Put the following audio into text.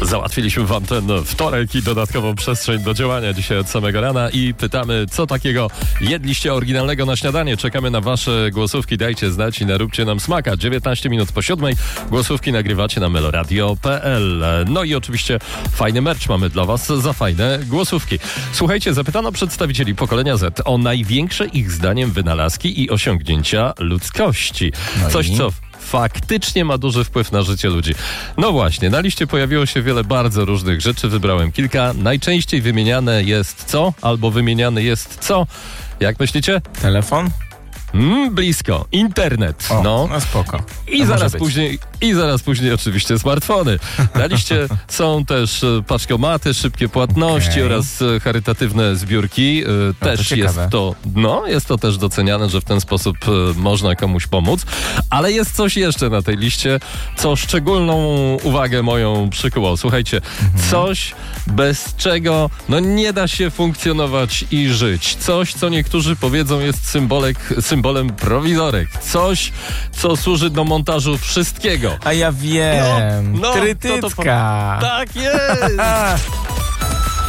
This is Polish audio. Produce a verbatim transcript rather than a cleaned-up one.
Załatwiliśmy wam ten wtorek i dodatkową przestrzeń do działania dzisiaj od samego rana i pytamy, co takiego jedliście oryginalnego na śniadanie. Czekamy na wasze głosówki, dajcie znać i naróbcie nam smaka. dziewiętnaście minut po siódmej. Głosówki nagrywacie na meloradio kropka p l. No i oczywiście fajny merch mamy dla was za fajne głosówki. Słuchajcie, zapytano przedstawicieli pokolenia Z o największe ich zdaniem wynalazki i osiągnięcia ludzkości. No Coś, i? co faktycznie ma duży wpływ na życie ludzi. No właśnie, na liście pojawiło się wiele bardzo różnych rzeczy, wybrałem kilka. Najczęściej wymieniane jest co? Albo wymieniany jest co? Jak myślicie? Telefon? Mm, blisko. Internet. O, no. no spoko. I To zaraz może być. później, i zaraz później oczywiście smartfony. Na liście są też e, paczkomaty, szybkie płatności Okej. oraz e, charytatywne zbiórki. E, to też jest ciekawe. to, no, jest to też doceniane, że w ten sposób e, można komuś pomóc. Ale jest coś jeszcze na tej liście, co szczególną uwagę moją przykuło. Słuchajcie, Mhm. coś, bez czego no nie da się funkcjonować i żyć. Coś, co niektórzy powiedzą jest symbolek, symbolem prowizorek. Coś, co służy do montażu wszystkiego. A ja wiem. No, no, Trytytka. Tak jest!